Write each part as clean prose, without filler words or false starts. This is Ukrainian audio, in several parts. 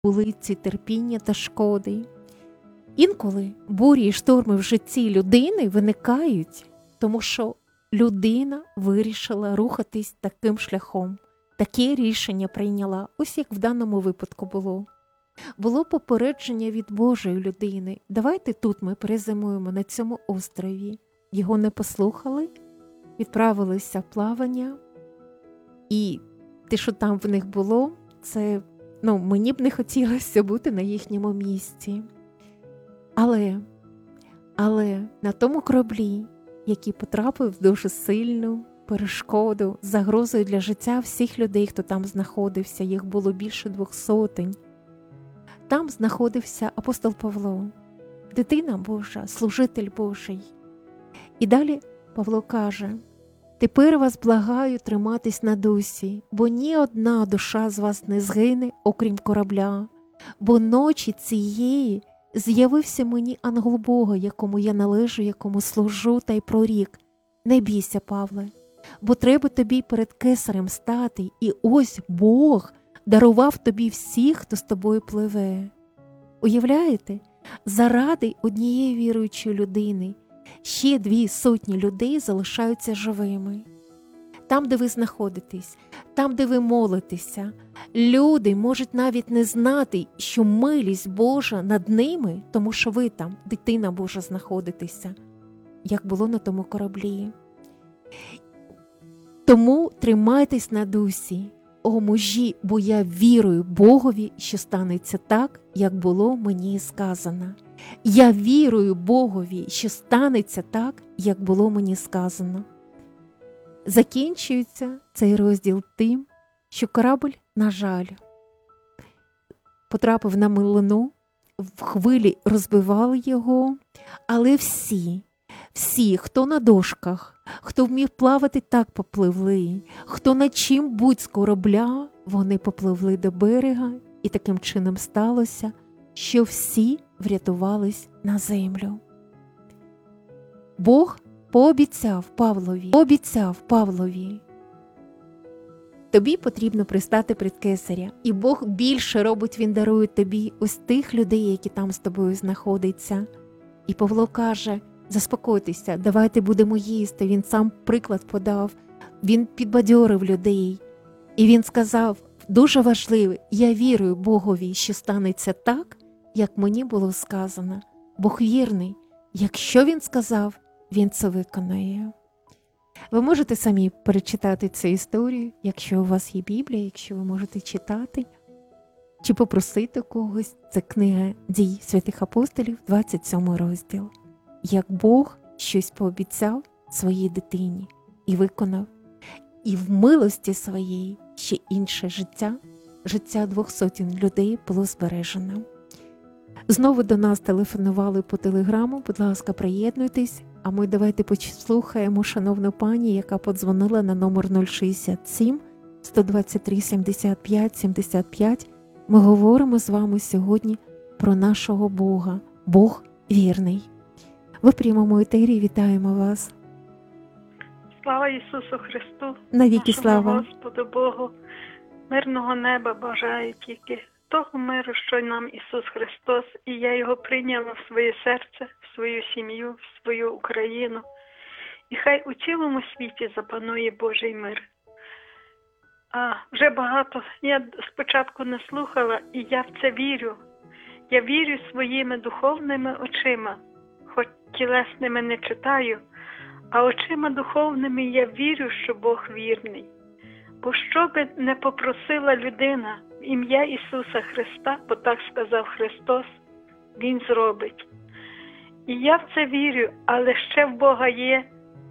були ці терпіння та шкоди. Інколи бурі і шторми в житті людини виникають, тому що людина вирішила рухатись таким шляхом, таке рішення прийняла, ось як в даному випадку було. Було попередження від Божої людини. Давайте тут ми перезимуємо на цьому острові. Його не послухали, відправилися в плавання. І те, що там в них було, це, мені б не хотілося бути на їхньому місці. Але на тому кораблі, який потрапив в дуже сильну перешкоду, загрозою для життя всіх людей, хто там знаходився, їх було більше 200. Там знаходився апостол Павло, дитина Божа, служитель Божий. І далі Павло каже: «Тепер вас благаю триматись на дусі, бо ні одна душа з вас не згине, окрім корабля, бо ночі цієї з'явився мені ангел Бога, якому я належу, якому служу, та й прорік: не бійся, Павле, бо треба тобі перед кесарем стати, і ось Бог дарував тобі всіх, хто з тобою пливе». Уявляєте? Заради однієї віруючої людини ще 200 людей залишаються живими. Там, де ви знаходитесь, там, де ви молитеся, люди можуть навіть не знати, що милість Божа над ними, тому що ви там, дитина Божа, знаходитеся, як було на тому кораблі. Тому тримайтесь на дусі, о мужі, бо я вірую Богові, що станеться так, як було мені сказано. Я вірую Богові, що станеться так, як було мені сказано. Закінчується цей розділ тим, що корабль, на жаль, потрапив на милину, в хвилі розбивали його, але всі, хто на дошках, хто вмів плавати, так попливли, хто на чим-будь з корабля, вони попливли до берега, і таким чином сталося, що всі врятувались на землю. Бог пообіцяв Павлові, тобі потрібно пристати перед кесаря, і Бог більше робить, він дарує тобі ось тих людей, які там з тобою знаходяться. І Павло каже: заспокойтеся, давайте будемо їсти. Він сам приклад подав, він підбадьорив людей. І він сказав, дуже важливе: я вірую Богові, що станеться так, як мені було сказано. Бог вірний. Якщо він сказав, він це виконає. Ви можете самі перечитати цю історію, якщо у вас є Біблія, якщо ви можете читати, чи попросити когось. Це книга «Дій святих апостолів», 27 розділ. Як Бог щось пообіцяв своїй дитині і виконав. І в милості своїй ще інше життя 200 людей було збережено. Знову до нас телефонували по телеграму, будь ласка, приєднуйтесь, а ми давайте послухаємо шановну пані, яка подзвонила на номер 067 123 75 75. Ми говоримо з вами сьогодні про нашого Бога. Бог вірний. Ви в прямому етері, вітаємо вас. Слава Ісусу Христу, навіки слава. Господу Богу, мирного неба бажаю тільки того миру, що нам Ісус Христос, і я його прийняла в своє серце, в свою сім'ю, в свою Україну. І хай у цілому світі запанує Божий мир. Вже багато, я спочатку не слухала, і я в це вірю. Я вірю своїми духовними очима, хоч тілесними не читаю, а очима духовними я вірю, що Бог вірний. Бо що би не попросила людина в ім'я Ісуса Христа, бо так сказав Христос, Він зробить. І я в це вірю, але ще в Бога є,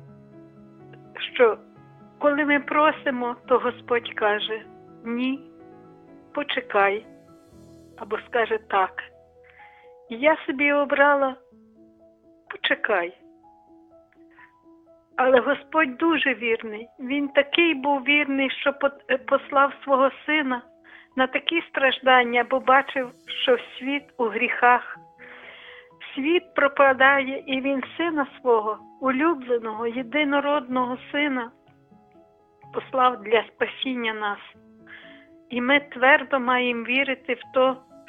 що коли ми просимо, то Господь каже: ні, почекай, або скаже так. І я собі обрала: почекай. Але Господь дуже вірний. Він такий був вірний, що послав свого Сина на такі страждання, бо бачив, що світ у гріхах. Світ пропадає, і Він Сина свого, улюбленого, єдинородного Сина, послав для спасіння нас. І ми твердо маємо вірити в то,